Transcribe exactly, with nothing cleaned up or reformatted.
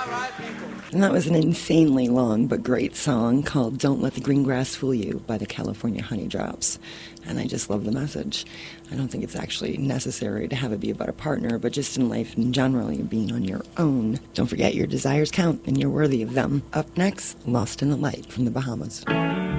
And that was an insanely long but great song called Don't Let the Green Grass Fool You by the California Honeydrops. And I just love the message. I don't think it's actually necessary to have it be about a partner, but just in life in general, you being on your own. Don't forget your desires count and you're worthy of them. Up next, Lost in the Light from the Bahamas.